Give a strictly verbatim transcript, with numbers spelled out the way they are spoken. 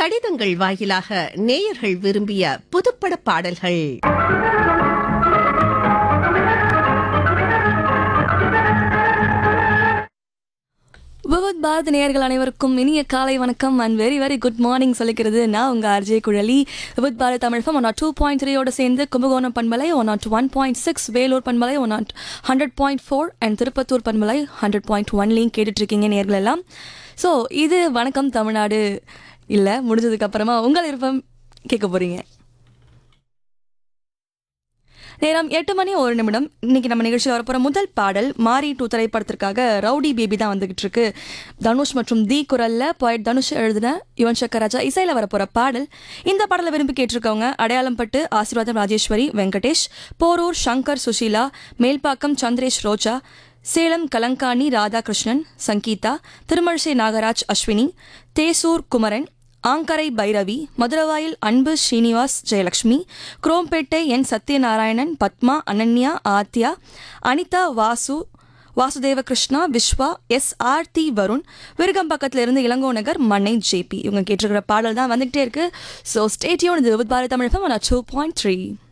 கடிதங்கள் வாயிலாக நேயர்கள் விரும்பிய புதுப்பட பாடல்கள். விவித் பாரத் நேயர்கள் அனைவருக்கும் இனிய காலை வணக்கம் and very very good morning சொல்லிக்கிறது நான் உங்கள் RJ Kuzhali. Vividh Bharat Tamil ஃபம் one not two point த்ரீயோட சேர்ந்து கும்பகோணம் பண்பலை one not one point six, Vellore பண்பலை one not hundred point four and Tirupattur பண்பலை ஹண்ட்ரட் பாயிண்ட் ஒன்லையும் கேட்டுட்ருக்கீங்க நேயர்கள் எல்லாம். ஸோ இது வணக்கம் தமிழ்நாடு இல்லை, முடிஞ்சதுக்கப்புறமா உங்கள் விருப்பம் கேட்க போகிறீங்க. நேரம் எட்டு மணி ஒரு நிமிடம். இன்னைக்கு நம்ம நிகழ்ச்சியில் வரப்போகிற முதல் பாடல் மாரி டூ திரைப்படத்திற்காக ரவுடி பேபி தான் வந்துகிட்டு இருக்கு. தனுஷ் மற்றும் தி குரல்ல பாய்ட் தனுஷ் எழுதின யுவன் சங்கர் ராஜா இசையில் வரப்போகிற பாடல். இந்த பாடலை விரும்பி கேட்டிருக்கவங்க அடையாளம் பட்டு ஆசீர்வாதம் ராஜேஸ்வரி வெங்கடேஷ், போரூர் சங்கர் சுஷீலா, மேல்பாக்கம் சந்திரேஷ் ரோஜா, சேலம் கலங்காணி ராதாகிருஷ்ணன் சங்கீதா, திருமழிசை நாகராஜ் அஸ்வினி, தேசூர் குமரன், ஆங்கரை பைரவி, மதுரவாயில் அன்பு ஸ்ரீனிவாஸ் ஜெயலட்சுமி, குரோம்பேட்டை என் சத்யநாராயணன், பத்மா, அனன்யா, ஆத்யா, அனிதா, வாசு, வாசுதேவ கிருஷ்ணா, விஸ்வா, எஸ் ஆர்த்தி, வருண், விருகம்பக்கத்தில் இருந்து இளங்கோ நகர், மன்னை, ஜேபி இவங்க கேட்டிருக்கிற பாடல் தான் வந்துகிட்டே இருக்கு. So stay tuned. இது Vividh Bharat Tamil FM one not two point three.